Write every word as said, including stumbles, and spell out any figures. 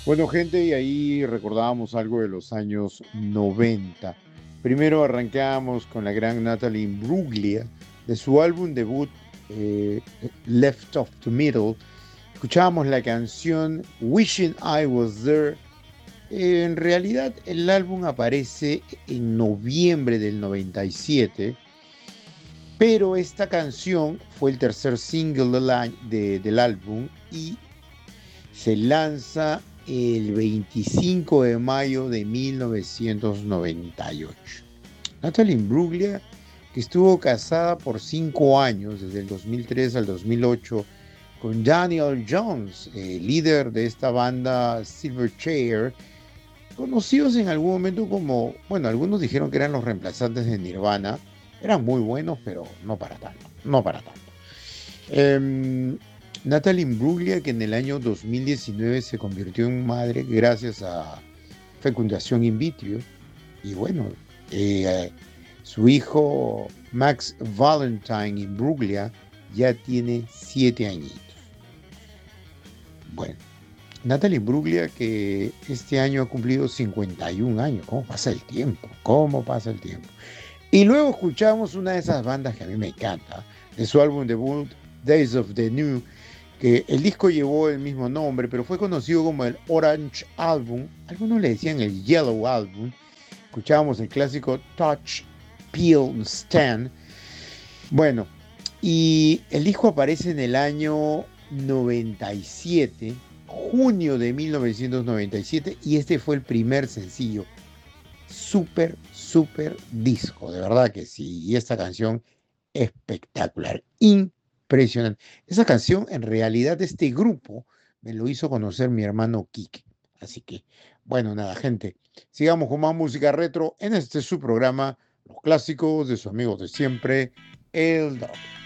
Bueno, gente, y ahí recordábamos algo de los años noventa. Primero arrancábamos con la gran Natalie Imbruglia, de su álbum debut eh, Left of the Middle. Escuchábamos la canción Wishing I Was There. Eh, en realidad, el álbum aparece en noviembre del noventa y siete, pero esta canción fue el tercer single del, año- de- del álbum y se lanza el veinticinco de mayo de mil novecientos noventa y ocho. Natalie Imbruglia, que estuvo casada por cinco años, desde el dos mil tres al dos mil ocho, con Daniel Jones, eh, líder de esta banda Silverchair, conocidos en algún momento como, bueno, algunos dijeron que eran los reemplazantes de Nirvana. Eran muy buenos, pero no para tanto, no para tanto. Em, Natalie Imbruglia, que en el año dos mil diecinueve se convirtió en madre gracias a fecundación in vitro. Y bueno, eh, su hijo Max Valentine Imbruglia ya tiene siete añitos. Bueno, Natalie Imbruglia, que este año ha cumplido cincuenta y un años. ¿Cómo pasa el tiempo? ¿Cómo pasa el tiempo? Y luego escuchamos una de esas bandas que a mí me encanta, de su álbum debut, Days of the New, que el disco llevó el mismo nombre, pero fue conocido como el Orange Album. Algunos le decían el Yellow Album. Escuchábamos el clásico Touch, Peel, Stand. Bueno, y el disco aparece en el año noventa y siete, junio de mil novecientos noventa y siete, y este fue el primer sencillo. Súper, súper disco, de verdad que sí. Y esta canción espectacular, impresionante. Esa canción, en realidad, este grupo me lo hizo conocer mi hermano Kike. Así que, bueno, nada, gente. Sigamos con más música retro en este su programa, Los Clásicos de su amigo de siempre, El Doc.